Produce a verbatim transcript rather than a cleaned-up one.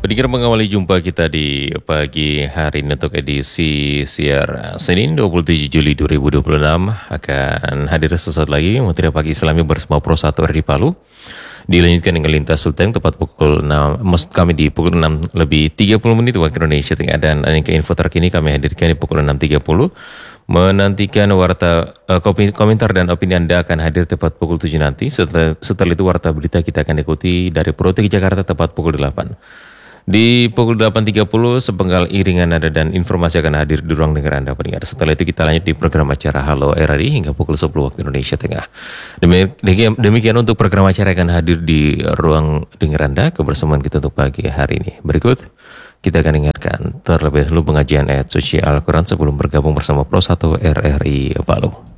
Pendengar mengawali jumpa kita di pagi hari ini untuk edisi siar Senin dua puluh tujuh Juli dua ribu dua puluh enam akan hadir sesaat lagi Menteri Pagi Islami bersama Pro satu R di Palu. Dilanjutkan dengan lintas Sulteng tepat pukul enam, maksud kami di pukul enam lebih tiga puluh menit waktu Indonesia Tengah, dan ke info terkini kami hadirkan di pukul enam tiga puluh. Menantikan warta uh, komentar dan opini Anda akan hadir tepat pukul tujuh nanti. Setelah, setelah itu warta berita kita akan ikuti dari Pro tiga Jakarta tepat pukul delapan. Di pukul delapan tiga puluh sepenggal iringan nada dan informasi akan hadir di ruang dengar Anda pendengar. Setelah itu kita lanjut di program acara Halo R R I hingga pukul sepuluh waktu Indonesia Tengah. Demikian, demikian untuk program acara akan hadir di ruang dengar Anda kebersamaan kita untuk pagi hari ini. Berikut kita akan dengarkan terlebih dahulu pengajian ayat suci Al-Quran sebelum bergabung bersama Pro satu R R I Palu.